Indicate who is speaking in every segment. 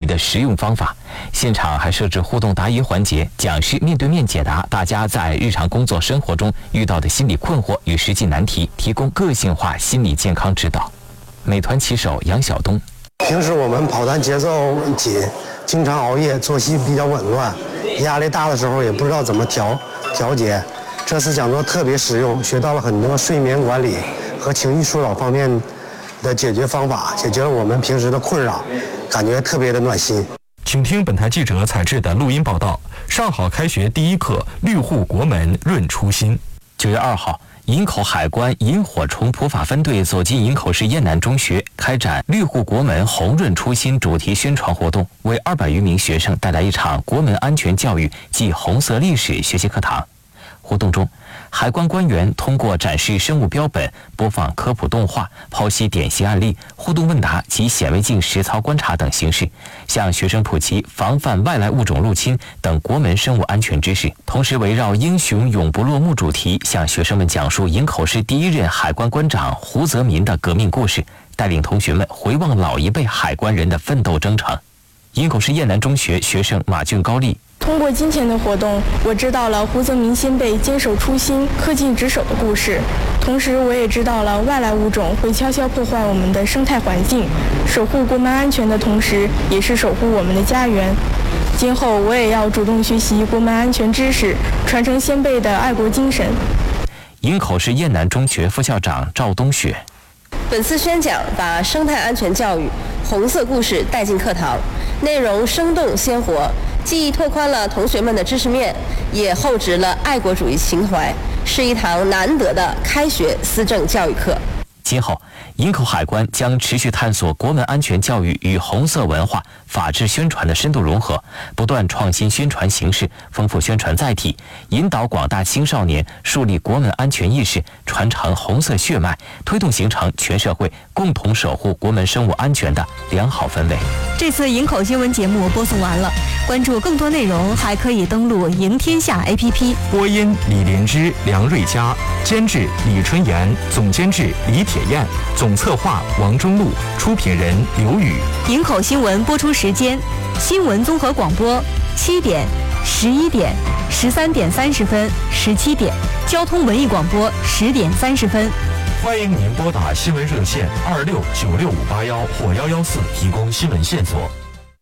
Speaker 1: 的实用方法。现场还设置互动答疑环节，讲师面对面解答大家在日常工作生活中遇到的心理困惑与实际难题，提供个性化心理健康指导。美团骑手杨晓东：
Speaker 2: 平时我们跑团节奏紧，经常熬夜，作息比较紊乱，压力大的时候也不知道怎么调节。这次讲座特别实用，学到了很多睡眠管理和情绪疏导方面的解决方法，解决了我们平时的困扰，感觉特别的暖心。
Speaker 3: 请听本台记者采制的录音报道。上好开学第一课，绿护国门润初心。
Speaker 1: 9月2号，营口海关萤火虫普法分队走进营口市雁南中学，开展绿护国门红润初心主题宣传活动，为200余名学生带来一场国门安全教育暨红色历史学习课堂。活动中，海关官员通过展示生物标本、播放科普动画、剖析典型案例、互动问答及显微镜实操观察等形式，向学生普及防范外来物种入侵等国门生物安全知识。同时，围绕英雄永不落幕主题，向学生们讲述营口市第一任海关关长胡泽民的革命故事，带领同学们回望老一辈海关人的奋斗征程。营口市雁南中学学生马俊高丽：
Speaker 4: 通过今天的活动，我知道了胡泽民先辈坚守初心、恪尽职守的故事，同时我也知道了外来物种会悄悄破坏我们的生态环境，守护国门安全的同时，也是守护我们的家园。今后我也要主动学习国门安全知识，传承先辈的爱国精神。
Speaker 1: 营口市雁南中学副校长赵冬雪：
Speaker 5: 本次宣讲把生态安全教育、红色故事带进课堂，内容生动鲜活，既拓宽了同学们的知识面，也厚植了爱国主义情怀，是一堂难得的开学思政教育课。
Speaker 1: 今后，营口海关将持续探索国门安全教育与红色文化、法治宣传的深度融合，不断创新宣传形式，丰富宣传载体，引导广大青少年树立国门安全意识，传承红色血脉，推动形成全社会共同守护国门生物安全的良好氛围。
Speaker 6: 这次营口新闻节目播送完了，关注更多内容还可以登录赢天下 APP。
Speaker 3: 播音李连芝、梁瑞佳，监制李春妍，总监制李铁燕，总策划王中路，出品人刘宇。
Speaker 6: 营口新闻播出时间：新闻综合广播7点、11点、13点30分、17点；交通文艺广播10点30分。
Speaker 3: 欢迎您拨打新闻热线26965581或114提供新闻线索。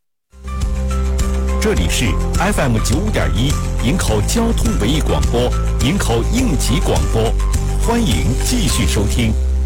Speaker 7: 这里是 FM 95.1营口交通文艺广播，营口应急广播，欢迎继续收听。